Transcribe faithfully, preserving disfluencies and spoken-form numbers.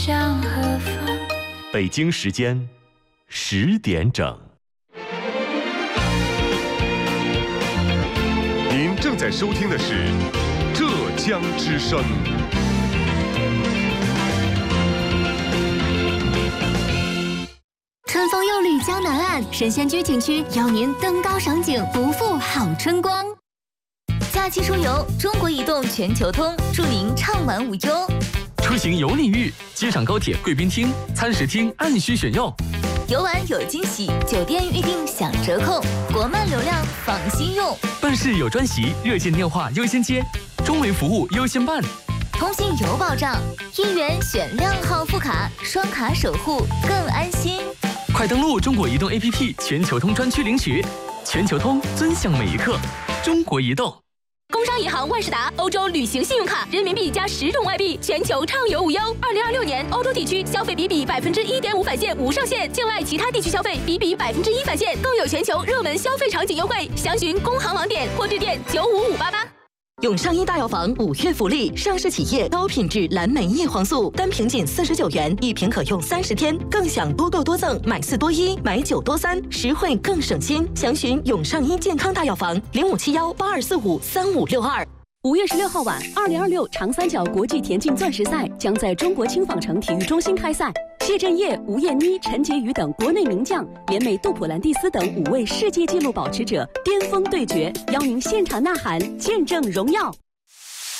向何方？ 北京时间十点整。 您正在收听的是浙江之声。 春风又绿江南岸，神仙居景区邀您登高赏景，不负好春光。 假期出游，中国移动全球通，祝您畅玩无忧。 出行有礼遇，机场高铁贵宾厅、餐食厅按需选用。 游玩有惊喜，酒店预订享折扣，国漫流量放心用。 办事有专席，热线电话优先接，中维服务优先办。 通信有保障，一元选靓号副卡，双卡守护更安心。 快登录中国移动 A P P 全球通专区领取，全球通尊享每一刻。中国移动。 工商银行万事达欧洲旅行信用卡，人民币加十种外币，全球畅游无忧。二零二六年欧洲地区消费比比百分之一点五返现无上限，境外其他地区消费比比百分之一返现，更有全球热门消费场景优惠。详询工行网点或致电九五五八八。 永上医大药房五月福利，上市企业高品质蓝莓叶黄素，单瓶仅四十九元，一瓶可用三十天，更享多购多赠，买四多一，买九多三，实惠更省心。详询永上医健康大药房零五七幺八二四五三五六二。 五月十六号晚，二零二六长三角国际田径钻石赛将在中国青纺城体育中心开赛。谢震业、吴艳妮、陈洁瑜等国内名将联袂杜普兰蒂斯等五位世界纪录保持者巅峰对决，邀您现场呐喊，见证荣耀。